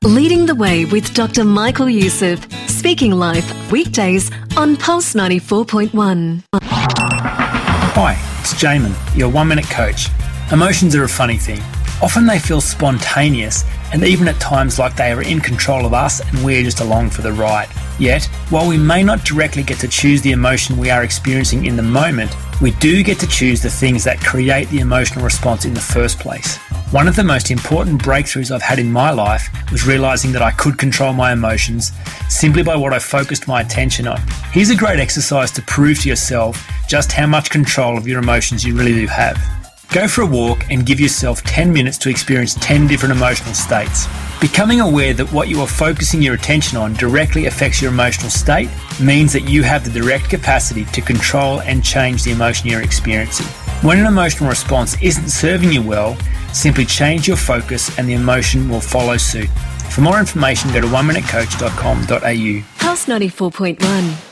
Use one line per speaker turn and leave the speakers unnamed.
Leading the Way with Dr. Michael Youssef. Speaking Life, weekdays on Pulse 94.1.
Hi, it's Jamin, your 1-minute coach. Emotions are a funny thing. Often they feel spontaneous and even at times like they are in control of us and we're just along for the ride. Yet, while we may not directly get to choose the emotion we are experiencing in the moment, we do get to choose the things that create the emotional response in the first place. One of the most important breakthroughs I've had in my life was realizing that I could control my emotions simply by what I focused my attention on. Here's a great exercise to prove to yourself just how much control of your emotions you really do have. Go for a walk and give yourself 10 minutes to experience 10 different emotional states. Becoming aware that what you are focusing your attention on directly affects your emotional state means that you have the direct capacity to control and change the emotion you're experiencing. When an emotional response isn't serving you well, simply change your focus and the emotion will follow suit. For more information, go to oneminutecoach.com.au.
Pulse 94.1.